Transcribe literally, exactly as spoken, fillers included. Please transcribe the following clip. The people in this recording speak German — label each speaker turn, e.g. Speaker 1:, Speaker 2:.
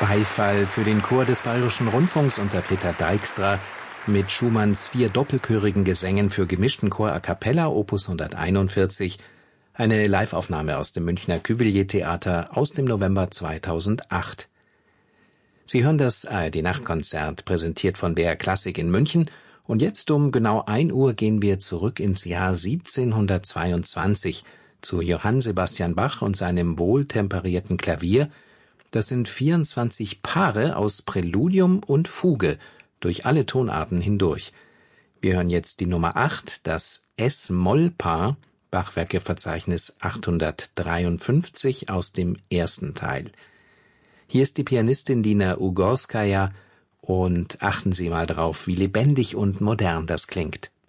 Speaker 1: Beifall für den Chor des Bayerischen Rundfunks unter Peter Dijkstra mit Schumanns vier doppelchörigen Gesängen für gemischten Chor a cappella Opus hunderteinundvierzig, eine Liveaufnahme aus dem Münchner Cuvilliés-Theater aus dem November zweitausendacht. Sie hören das A R D-Nachtkonzert, präsentiert von B R Klassik in München, und jetzt um genau ein Uhr gehen wir zurück ins Jahr siebzehnhundertzweiundzwanzig zu Johann Sebastian Bach und seinem wohltemperierten Klavier. Das sind vierundzwanzig Paare aus Präludium und Fuge durch alle Tonarten hindurch. Wir hören jetzt die Nummer acht, das Es-Moll-Paar, Bachwerkeverzeichnis achthundertdreiundfünfzig aus dem ersten Teil. Hier ist die Pianistin Dina Ugorskaja und achten Sie mal drauf, wie lebendig und modern das klingt.